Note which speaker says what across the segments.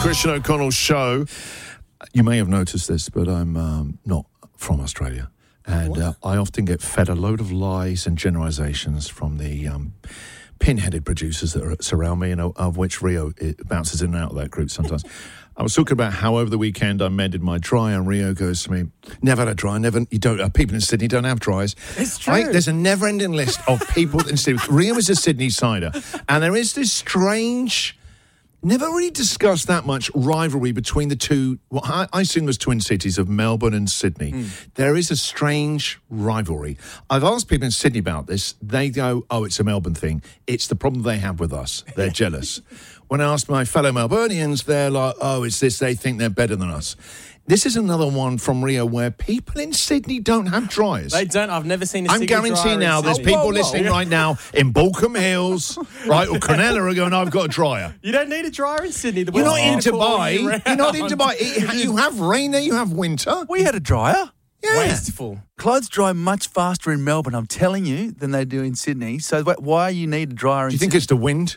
Speaker 1: Christian O'Connell Show. You may have noticed this, but I'm not from Australia. And I often get fed a load of lies and generalisations from the pin-headed producers that surround me, and of which Rio bounces in and out of that group sometimes. I was talking about how over the weekend I mended my dryer, and Rio goes to me, never had a dryer, people in Sydney don't have dryers.
Speaker 2: It's true.
Speaker 1: There's a never-ending list of people in Sydney. Rio is a Sydney sider, and there is this strange, never really discussed that much rivalry between the two, what I assume was twin cities of Melbourne and Sydney. There is a strange rivalry. I've asked people in Sydney about this. They go, oh, it's a Melbourne thing. It's the problem they have with us. They're jealous. When I ask my fellow Melburnians, they're like, oh, it's this, they think they're better than us. This is another one from Rio where people in Sydney don't have dryers.
Speaker 2: They don't. I've never seen a
Speaker 1: I'm
Speaker 2: Sydney dryer
Speaker 1: guaranteeing now
Speaker 2: in
Speaker 1: there's
Speaker 2: Sydney.
Speaker 1: people listening right now in Balcombe Hills, right, or Cronulla are going, I've got a dryer.
Speaker 2: You don't need a dryer in Sydney.
Speaker 1: You're not in Dubai. You're not in Dubai. You have rain there, you have winter.
Speaker 3: We had a dryer.
Speaker 1: Yeah.
Speaker 2: Wasteful.
Speaker 3: Clothes dry much faster in Melbourne, I'm telling you, than they do in Sydney. So why you need a dryer in
Speaker 1: Do you think
Speaker 3: Sydney?
Speaker 1: it's the wind?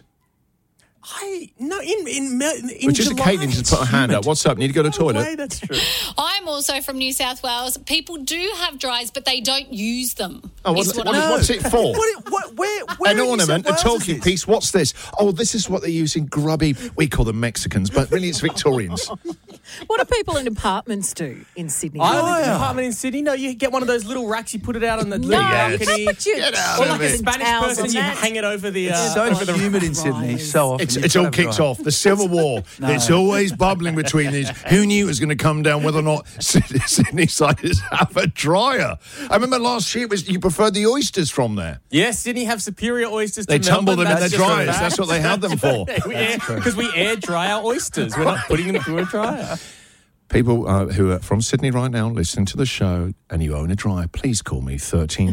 Speaker 2: In
Speaker 1: Which is a
Speaker 2: July,
Speaker 1: Caitlin just put her hand up. What's up? Need to go to the toilet?
Speaker 2: Way, that's true.
Speaker 4: I'm also from New South Wales. People do have dryers, but they don't use them.
Speaker 1: Oh,
Speaker 4: is what I'm-
Speaker 1: what's it for?
Speaker 3: Where
Speaker 1: An
Speaker 3: in New
Speaker 1: ornament, a
Speaker 3: South Wales
Speaker 1: talking
Speaker 3: is this?
Speaker 1: piece. What's this? Oh, this is what they use in grubby. We call them Mexicans, but really it's Victorians.
Speaker 5: What do people in apartments do in Sydney?
Speaker 2: I live in an apartment in Sydney. No, you get one of those little racks, you put it out on the balcony.
Speaker 5: But you
Speaker 1: Get out
Speaker 2: Or
Speaker 1: of
Speaker 2: like
Speaker 1: it.
Speaker 2: a Spanish
Speaker 5: Towels
Speaker 2: person,
Speaker 5: and
Speaker 2: you
Speaker 5: that.
Speaker 2: hang it over the...
Speaker 3: It's so
Speaker 2: over the
Speaker 3: humid in Sydney so often.
Speaker 1: It's all kicked off. The Civil War. It's always bubbling between these. Who knew it was going to come down whether or not Sydney siders have a dryer? I remember last year you preferred the oysters from there.
Speaker 2: Yes, Sydney have superior oysters
Speaker 1: They
Speaker 2: to
Speaker 1: tumble
Speaker 2: Melbourne.
Speaker 1: them in their
Speaker 2: That's just a
Speaker 1: dryers.
Speaker 2: fact.
Speaker 1: That's what they had them for.
Speaker 2: Because we air dry our oysters. We're not putting them through a dryer.
Speaker 1: People who are from Sydney right now listening to the show and you own a dryer, please call me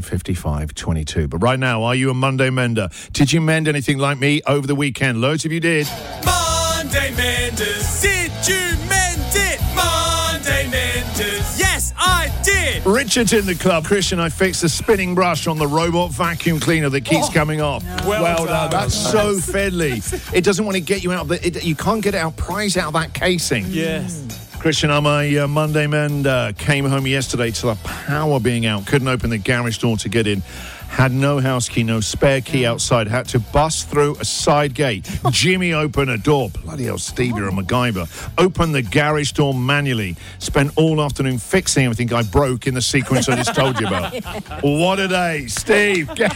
Speaker 1: 1355 22. But right now, are you a Monday mender? Did you mend anything like me over the weekend? Loads of you did.
Speaker 2: Monday Menders, did you mend it? Monday Menders, yes, I did.
Speaker 1: Richard's in the club. Christian, I fixed the spinning brush on the robot vacuum cleaner that keeps coming off. Well done. That's so fiddly. It doesn't want to get you out of you can't get it out, prise out of that casing.
Speaker 2: Yes.
Speaker 1: Christian, I'm a Monday mender. Came home yesterday to the power being out. Couldn't open the garage door to get in. Had no house key, no spare key outside. Had to bust through a side gate. Jimmy opened a door. Bloody hell, Steve, you're a MacGyver. Opened the garage door manually. Spent all afternoon fixing everything I broke in the sequence I just told you about. What a day. Steve, get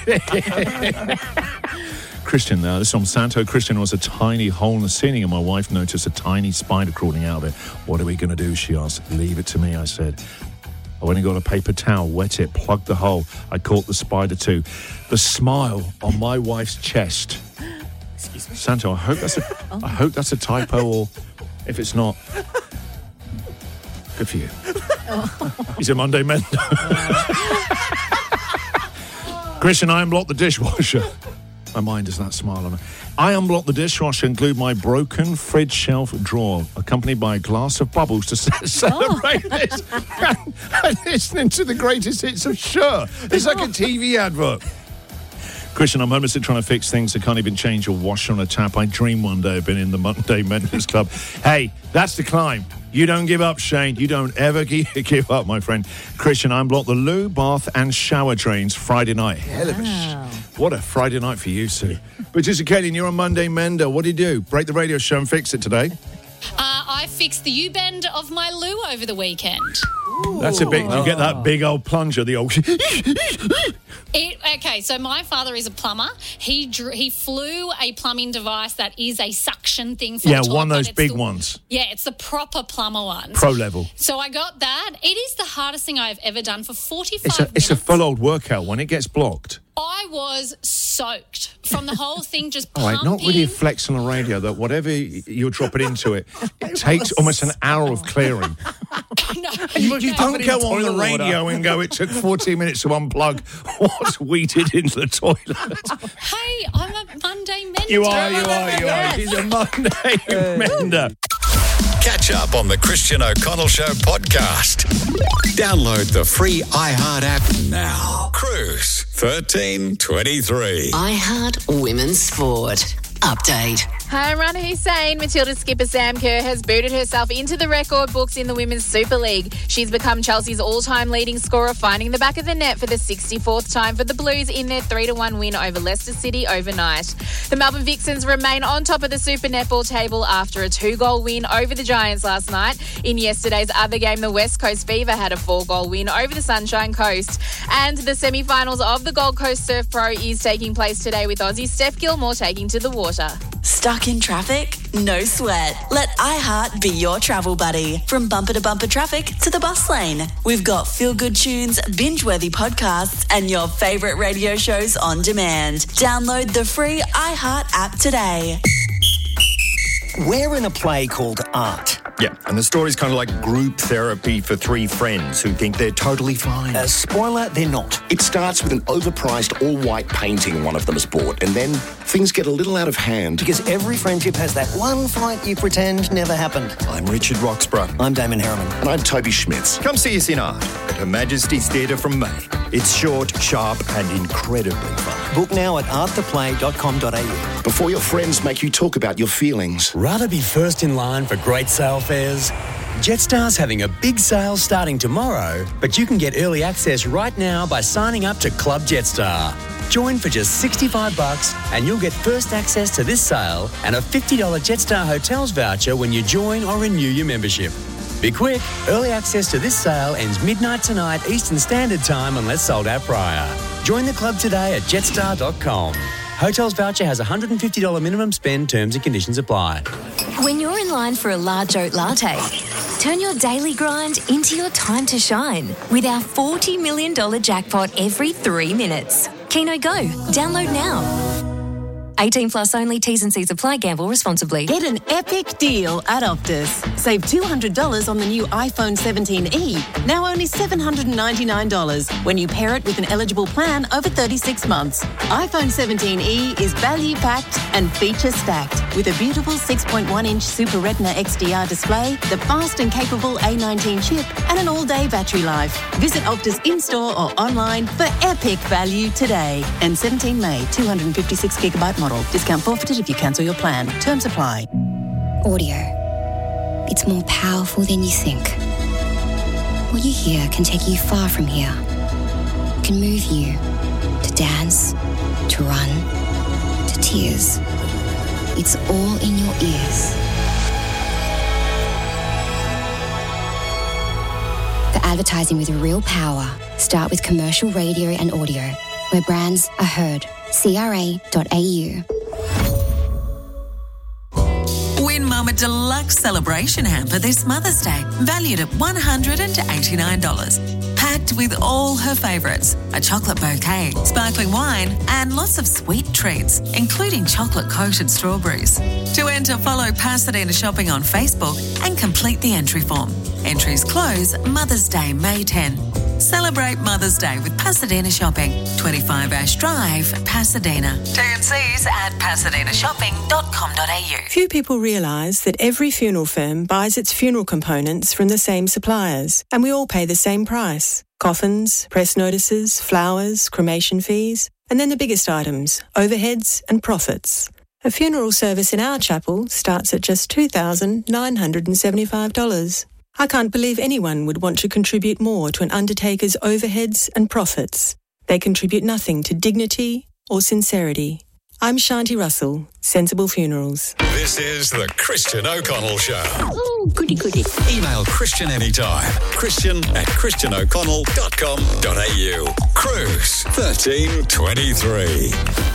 Speaker 1: it. Christian, this is on Santo. Christian was a tiny hole in the ceiling and my wife noticed a tiny spider crawling out of it. What are we going to do? She asked. Leave it to me, I said. I went and got a paper towel, wet it, plugged the hole. I caught the spider too. The smile on my wife's chest.
Speaker 2: Excuse me?
Speaker 1: Santo, I hope that's a typo, or if it's not, good for you. He's a Monday mender. Christian, I unblocked the dishwasher. My mind does not smile on it. I unblocked the dishwasher and glued my broken fridge shelf drawer, accompanied by a glass of bubbles to celebrate this. And listening to the greatest hits of Sure. It's like a TV advert. Christian, I'm homelessly trying to fix things. I can't even change a washer on a tap. I dream one day I've been in the Monday Menders Club. Hey, that's the climb. You don't give up, Shane. You don't ever give up, my friend. Christian, I unblocked the loo, bath and shower drains Friday night. Hell of a what a Friday night for you, Sue. But just Katie, you're a Monday mender. What do you do? Break the radio show and fix it today?
Speaker 4: I fixed the U-bend of my loo over the weekend.
Speaker 1: That's a big... You get that big old plunger, the old...
Speaker 4: Okay, so my father is a plumber. He flew a plumbing device that is a suction thing for the toilet,
Speaker 1: one of those
Speaker 4: but
Speaker 1: big ones.
Speaker 4: Yeah, it's the proper plumber one.
Speaker 1: Pro level.
Speaker 4: So I got that. It is the hardest thing I've ever done for 45 minutes.
Speaker 1: It's a full old workout when it gets blocked.
Speaker 4: I was soaked from the whole thing just
Speaker 1: All right,
Speaker 4: pumping.
Speaker 1: not really a flex on the radio, that whatever you're dropping into it, it takes almost an hour of clearing.
Speaker 4: No,
Speaker 1: You don't go on the
Speaker 2: toilet
Speaker 1: radio and go, it took 14 minutes to unplug what's weeded into the toilet.
Speaker 4: Hey, I'm a Monday mender.
Speaker 1: You are. She's a Monday mender.
Speaker 6: Catch up on the Christian O'Connell Show podcast. Download the free iHeart app now. Cruise 1323.
Speaker 7: iHeart Women's Sport. Update. Hi, I'm Rana Hussein. Matilda skipper Sam Kerr has booted herself into the record books in the Women's Super League. She's become Chelsea's all-time leading scorer, finding the back of the net for the 64th time for the Blues in their 3-1 win over Leicester City overnight. The Melbourne Vixens remain on top of the Super Netball table after a 2-goal win over the Giants last night. In yesterday's other game, the West Coast Fever had a 4-goal win over the Sunshine Coast. And the semi-finals of the Gold Coast Surf Pro is taking place today with Aussie Steph Gilmore taking to the water.
Speaker 8: Stuck in traffic? No sweat. Let iHeart be your travel buddy. From bumper to bumper traffic to the bus lane. We've got feel-good tunes, binge-worthy podcasts, and your favourite radio shows on demand. Download the free iHeart app today.
Speaker 9: We're in a play called Art.
Speaker 10: Yeah, and the story's kind of like group therapy for three friends who think they're totally fine.
Speaker 9: Spoiler, they're not.
Speaker 11: It starts with an overpriced all-white painting one of them has bought, and then things get a little out of hand.
Speaker 9: Because every friendship has that one fight you pretend never happened.
Speaker 10: I'm Richard Roxburgh.
Speaker 9: I'm Damon Harriman.
Speaker 11: And I'm Toby Schmitz.
Speaker 10: Come see us in Art at Her Majesty's Theatre from May. It's short, sharp, and incredibly fun.
Speaker 9: Book now at arttheplay.com.au.
Speaker 11: Before your friends make you talk about your feelings.
Speaker 12: Rather be first in line for great sale fares? Jetstar's having a big sale starting tomorrow, but you can get early access right now by signing up to Club Jetstar. Join for just $65 and you'll get first access to this sale and a $50 Jetstar Hotels voucher when you join or renew your membership. Be quick, early access to this sale ends midnight tonight Eastern Standard Time unless sold out prior. Join the club today at jetstar.com. Hotels voucher has a $150 minimum spend, terms and conditions apply.
Speaker 13: When you're in line for a large oat latte, turn your daily grind into your time to shine with our $40 million jackpot every 3 minutes. Keno Go. Download now. 18 plus only. T's and C's apply. Gamble responsibly.
Speaker 14: Get an epic deal at Optus. Save $200 on the new iPhone 17e, now only $799 when you pair it with an eligible plan over 36 months. iPhone 17e is value-packed and feature-stacked with a beautiful 6.1-inch Super Retina XDR display, the fast and capable A19 chip, and an all-day battery life. Visit Optus in-store or online for epic value today. And 17 May, 256GB model. Discount forfeited if you cancel your plan. Terms apply.
Speaker 15: Audio. It's more powerful than you think. What you hear can take you far from here. It can move you to dance, to run, to tears. It's all in your ears. For advertising with real power, start with commercial radio and audio, where brands are heard. CRA.au.
Speaker 16: Win Mum a deluxe celebration hamper this Mother's Day, valued at $189. Packed with all her favourites, a chocolate bouquet, sparkling wine, and lots of sweet treats, including chocolate-coated strawberries. To enter, follow Pasadena Shopping on Facebook and complete the entry form. Entries close Mother's Day, May 10. Celebrate Mother's Day with Pasadena Shopping, 25 Ash Drive, Pasadena. T&Cs at pasadenashopping.com.au.
Speaker 17: Few people realise that every funeral firm buys its funeral components from the same suppliers, and we all pay the same price. Coffins, press notices, flowers, cremation fees, and then the biggest items, overheads and profits. A funeral service in our chapel starts at just $2,975. I can't believe anyone would want to contribute more to an undertaker's overheads and profits. They contribute nothing to dignity or sincerity. I'm Shanti Russell, Sensible Funerals.
Speaker 6: This is the Christian O'Connell Show.
Speaker 17: Oh, goody, goody.
Speaker 6: Email Christian anytime. Christian@christianoconnell.com.au. Cruise 1323.